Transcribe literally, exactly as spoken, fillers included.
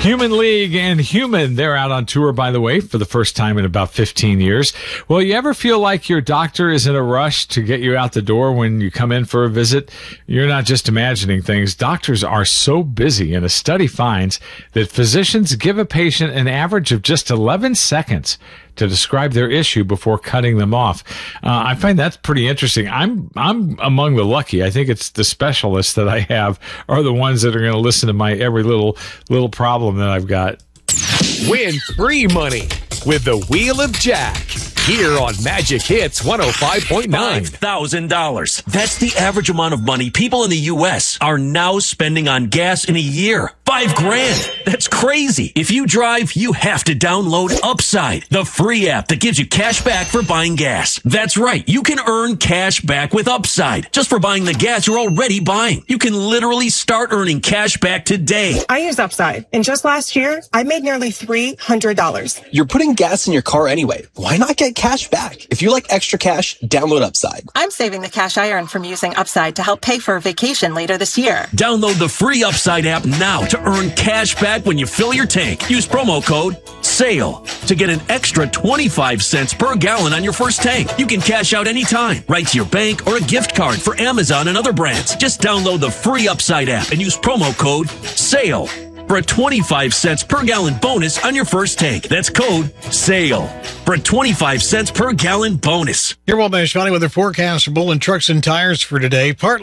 Human League and Human, they're out on tour, by the way, for the first time in about fifteen years. Well, you ever feel like your doctor is in a rush to get you out the door when you come in for a visit? You're not just imagining things. Doctors are so busy, and a study finds that physicians give a patient an average of just eleven seconds to describe their issue before cutting them off. Uh, I find that's pretty interesting. I'm I'm among the lucky. I think it's the specialists that I have are the ones that are going to listen to my every little little problem that I've got. Win free money with the Wheel of Jack here on Magic Hits one oh five point nine. five thousand dollars. That's the average amount of money people in the U S are now spending on gas in a year. Five grand. That's crazy. If you drive, you have to download Upside, the free app that gives you cash back for buying gas. That's right. You can earn cash back with Upside just for buying the gas you're already buying. You can literally start earning cash back today. I use Upside, and just last year, I made nearly three hundred dollars. You're putting gas in your car anyway. Why not get cash back? If you like extra cash, download Upside. I'm saving the cash I earned from using Upside to help pay for a vacation later this year. Download the free Upside app now to earn cash back when you fill your tank. Use promo code SALE to get an extra twenty-five cents per gallon on your first tank. You can cash out anytime, right to your bank or a gift card for Amazon and other brands. Just download the free Upside app and use promo code SALE for a twenty-five cents per gallon bonus on your first tank. That's code SALE for a twenty-five cents per gallon bonus. Your Well Managed Valley weather forecast for Bullen Trucks and Tires for today. Partly